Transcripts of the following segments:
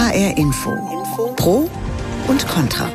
HR Info. Pro und Contra.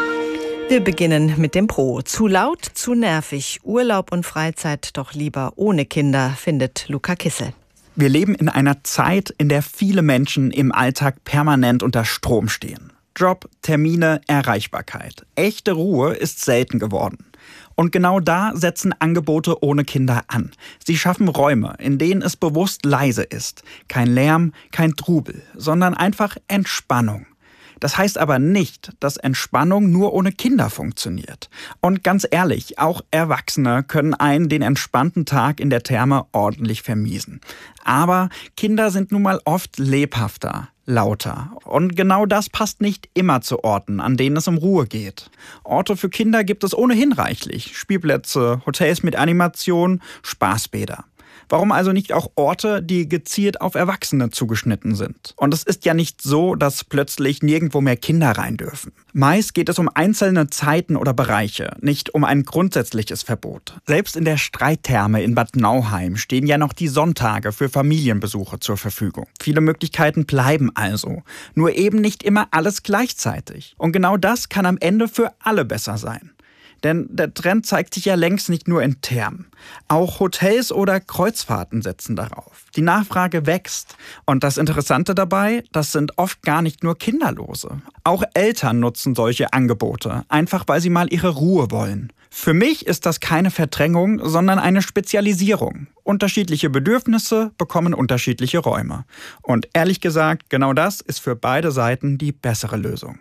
Wir beginnen mit dem Pro. Zu laut, zu nervig. Urlaub und Freizeit doch lieber ohne Kinder, findet Luca Kissel. Wir leben in einer Zeit, in der viele Menschen im Alltag permanent unter Strom stehen. Job, Termine, Erreichbarkeit. Echte Ruhe ist selten geworden. Und genau da setzen Angebote ohne Kinder an. Sie schaffen Räume, in denen es bewusst leise ist. Kein Lärm, kein Trubel, sondern einfach Entspannung. Das heißt aber nicht, dass Entspannung nur ohne Kinder funktioniert. Und ganz ehrlich, auch Erwachsene können einen den entspannten Tag in der Therme ordentlich vermiesen. Aber Kinder sind nun mal oft lebhafter, lauter. Und genau das passt nicht immer zu Orten, an denen es um Ruhe geht. Orte für Kinder gibt es ohnehin reichlich. Spielplätze, Hotels mit Animation, Spaßbäder. Warum also nicht auch Orte, die gezielt auf Erwachsene zugeschnitten sind? Und es ist ja nicht so, dass plötzlich nirgendwo mehr Kinder rein dürfen. Meist geht es um einzelne Zeiten oder Bereiche, nicht um ein grundsätzliches Verbot. Selbst in der Streittherme in Bad Nauheim stehen ja noch die Sonntage für Familienbesuche zur Verfügung. Viele Möglichkeiten bleiben also, nur eben nicht immer alles gleichzeitig. Und genau das kann am Ende für alle besser sein. Denn der Trend zeigt sich ja längst nicht nur in Thermen. Auch Hotels oder Kreuzfahrten setzen darauf. Die Nachfrage wächst. Und das Interessante dabei, das sind oft gar nicht nur Kinderlose. Auch Eltern nutzen solche Angebote, einfach weil sie mal ihre Ruhe wollen. Für mich ist das keine Verdrängung, sondern eine Spezialisierung. Unterschiedliche Bedürfnisse bekommen unterschiedliche Räume. Und ehrlich gesagt, genau das ist für beide Seiten die bessere Lösung.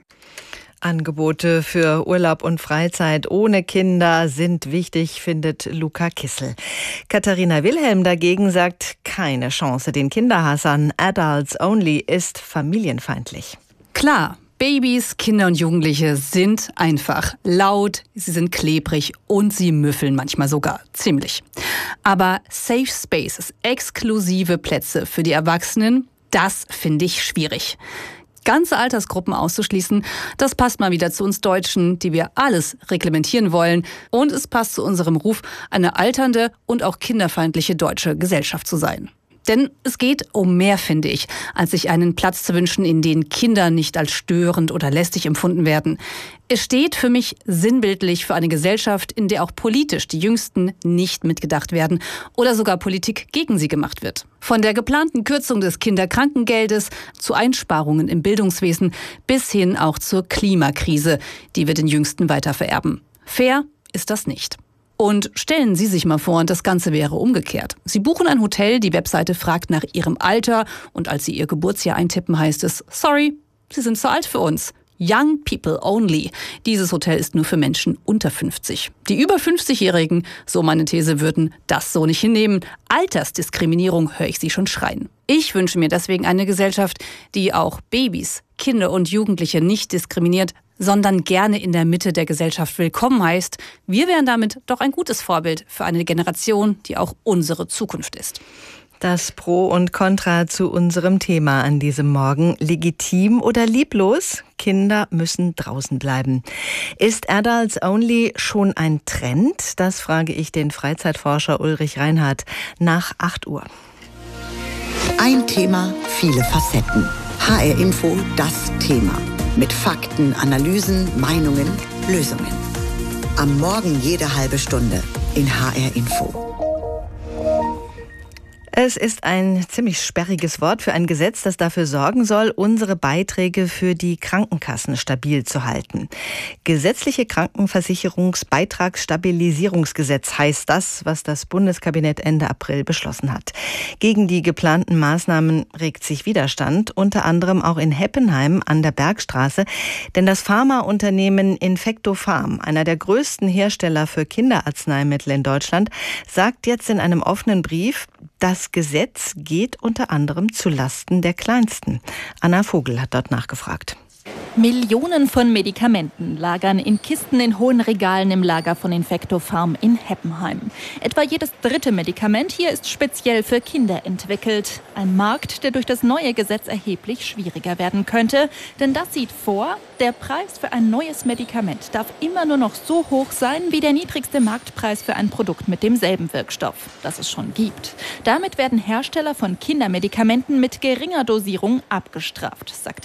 Angebote für Urlaub und Freizeit ohne Kinder sind wichtig, findet Luca Kissel. Katharina Wilhelm dagegen sagt, keine Chance. Den Kinderhassern Adults Only ist familienfeindlich. Klar, Babys, Kinder und Jugendliche sind einfach laut, sie sind klebrig und sie müffeln manchmal sogar ziemlich. Aber Safe Spaces, exklusive Plätze für die Erwachsenen, das finde ich schwierig. Ganze Altersgruppen auszuschließen, das passt mal wieder zu uns Deutschen, die wir alles reglementieren wollen. Und es passt zu unserem Ruf, eine alternde und auch kinderfeindliche deutsche Gesellschaft zu sein. Denn es geht um mehr, finde ich, als sich einen Platz zu wünschen, in dem Kinder nicht als störend oder lästig empfunden werden. Es steht für mich sinnbildlich für eine Gesellschaft, in der auch politisch die Jüngsten nicht mitgedacht werden oder sogar Politik gegen sie gemacht wird. Von der geplanten Kürzung des Kinderkrankengeldes zu Einsparungen im Bildungswesen bis hin auch zur Klimakrise, die wir den Jüngsten weiter vererben. Fair ist das nicht. Und stellen Sie sich mal vor, das Ganze wäre umgekehrt. Sie buchen ein Hotel, die Webseite fragt nach Ihrem Alter und als Sie Ihr Geburtsjahr eintippen, heißt es, sorry, Sie sind zu alt für uns. Young people only. Dieses Hotel ist nur für Menschen unter 50. Die über 50-Jährigen, so meine These, würden das so nicht hinnehmen. Altersdiskriminierung höre ich Sie schon schreien. Ich wünsche mir deswegen eine Gesellschaft, die auch Babys, Kinder und Jugendliche nicht diskriminiert, sondern gerne in der Mitte der Gesellschaft willkommen heißt. Wir wären damit doch ein gutes Vorbild für eine Generation, die auch unsere Zukunft ist. Das Pro und Contra zu unserem Thema an diesem Morgen. Legitim oder lieblos? Kinder müssen draußen bleiben. Ist Adults Only schon ein Trend? Das frage ich den Freizeitforscher Ulrich Reinhardt nach 8 Uhr. Ein Thema, viele Facetten. HR Info, das Thema. Mit Fakten, Analysen, Meinungen, Lösungen. Am Morgen jede halbe Stunde in HR Info. Es ist ein ziemlich sperriges Wort für ein Gesetz, das dafür sorgen soll, unsere Beiträge für die Krankenkassen stabil zu halten. Gesetzliche Krankenversicherungsbeitragsstabilisierungsgesetz heißt das, was das Bundeskabinett Ende April beschlossen hat. Gegen die geplanten Maßnahmen regt sich Widerstand, unter anderem auch in Heppenheim an der Bergstraße. Denn das Pharmaunternehmen Infectopharm, einer der größten Hersteller für Kinderarzneimittel in Deutschland, sagt jetzt in einem offenen Brief, das Gesetz geht unter anderem zu Lasten der Kleinsten. Anna Vogel hat dort nachgefragt. Millionen von Medikamenten lagern in Kisten in hohen Regalen im Lager von Infectopharm in Heppenheim. Etwa jedes 3. Medikament hier ist speziell für Kinder entwickelt. Ein Markt, der durch das neue Gesetz erheblich schwieriger werden könnte. Denn das sieht vor, der Preis für ein neues Medikament darf immer nur noch so hoch sein wie der niedrigste Marktpreis für ein Produkt mit demselben Wirkstoff, das es schon gibt. Damit werden Hersteller von Kindermedikamenten mit geringer Dosierung abgestraft, sagt